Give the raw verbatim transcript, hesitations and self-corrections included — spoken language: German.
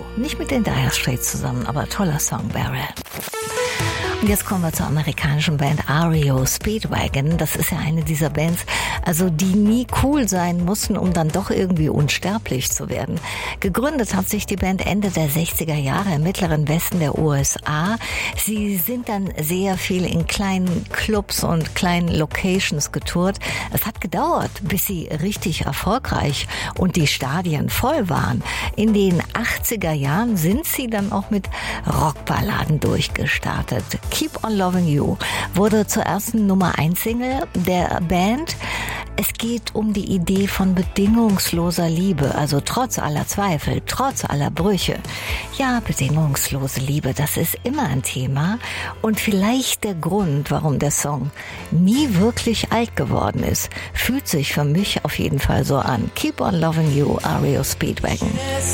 Nicht mit den Dire Straits zusammen, aber toller Song, Barrel. Und jetzt kommen wir zur amerikanischen Band R E O Speedwagon. Das ist ja eine dieser Bands, also die nie cool sein mussten, um dann doch irgendwie unsterblich zu werden. Gegründet hat sich die Band Ende der sechziger Jahre im mittleren Westen der U S A. Sie sind dann sehr viel in kleinen Clubs und kleinen Locations getourt. Es hat gedauert, bis sie richtig erfolgreich und die Stadien voll waren. In den achtziger Jahren sind sie dann auch mit Rockballaden durchgestartet. Keep on Loving You wurde zur ersten Nummer eins Single der Band. Es geht um die Idee von bedingungsloser Liebe, also trotz aller Zweifel, trotz aller Brüche. Ja, bedingungslose Liebe, das ist immer ein Thema und vielleicht der Grund, warum der Song nie wirklich alt geworden ist. Fühlt sich für mich auf jeden Fall so an. Keep on Loving You, R E O Speedwagon.